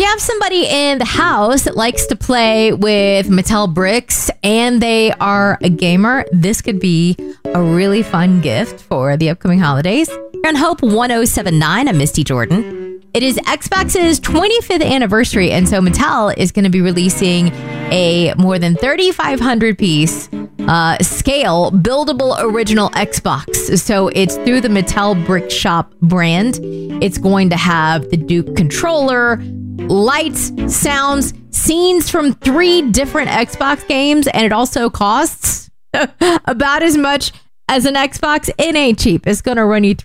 have somebody in the house that likes to play with Mattel bricks and they are a gamer, this could be a really fun gift for the upcoming holidays. You're on Hope 1079. I'm Misty Jordan. It is Xbox's 25th anniversary, and so Mattel is going to be releasing a more than 3,500 piece scale buildable original Xbox. So it's through the Mattel Brick Shop brand. It's going to have the Duke controller, lights, sounds, scenes from 3 different Xbox games, and it also costs about as much as an Xbox. It ain't cheap. It's going to run you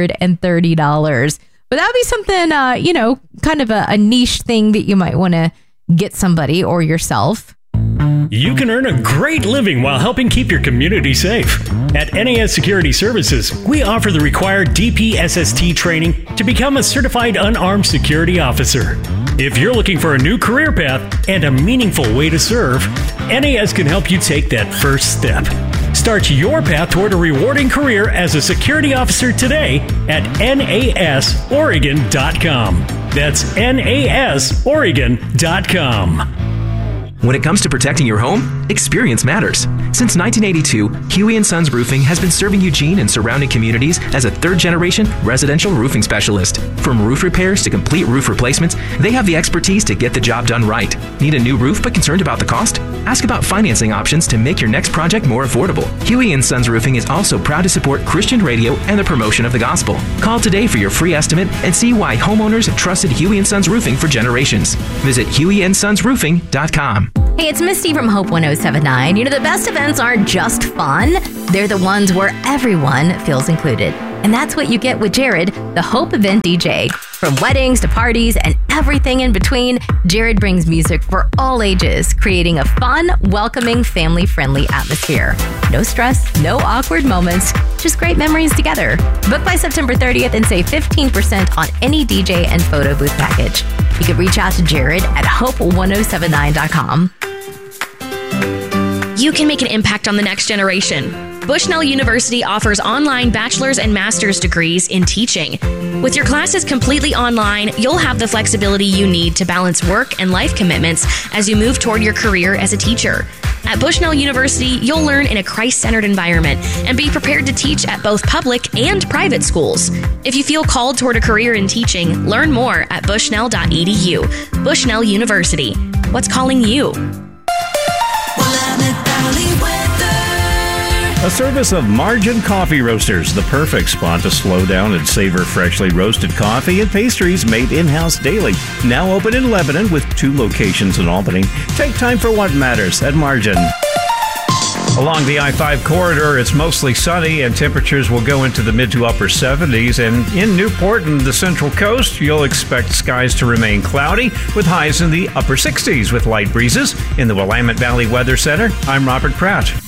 $330. But that would be something, kind of a niche thing that you might want to get somebody or yourself. You can earn a great living while helping keep your community safe. At NAS Security Services, we offer the required DPSST training to become a certified unarmed security officer. If you're looking for a new career path and a meaningful way to serve, NAS can help you take that first step. Start your path toward a rewarding career as a security officer today at nasoregon.com. That's nasoregon.com. When it comes to protecting your home, experience matters. Since 1982, Huey & Sons Roofing has been serving Eugene and surrounding communities as a third-generation residential roofing specialist. From roof repairs to complete roof replacements, they have the expertise to get the job done right. Need a new roof but concerned about the cost? Ask about financing options to make your next project more affordable. Huey & Sons Roofing is also proud to support Christian radio and the promotion of the gospel. Call today for your free estimate and see why homeowners have trusted Huey & Sons Roofing for generations. Visit hueyandsonsroofing.com. Hey, it's Misty from Hope 1079. You know, the best events aren't just fun. They're the ones where everyone feels included. And that's what you get with Jared, the Hope Event DJ. From weddings to parties and everything in between, Jared brings music for all ages, creating a fun, welcoming, family-friendly atmosphere. No stress, no awkward moments, just great memories together. Book by September 30th and save 15% on any DJ and photo booth package. You can reach out to Jared at hope1079.com. You can make an impact on the next generation. Bushnell University offers online bachelor's and master's degrees in teaching. With your classes completely online, you'll have the flexibility you need to balance work and life commitments as you move toward your career as a teacher. At Bushnell University, you'll learn in a Christ-centered environment and be prepared to teach at both public and private schools. If you feel called toward a career in teaching, learn more at bushnell.edu. Bushnell University. What's calling you? A service of Margin Coffee Roasters, the perfect spot to slow down and savor freshly roasted coffee and pastries made in-house daily. Now open in Lebanon with 2 locations in Albany. Take time for what matters at Margin. Along the I-5 corridor, it's mostly sunny and temperatures will go into the mid to upper 70s. And in Newport and the Central Coast, you'll expect skies to remain cloudy with highs in the upper 60s with light breezes. In the Willamette Valley Weather Center, I'm Robert Pratt.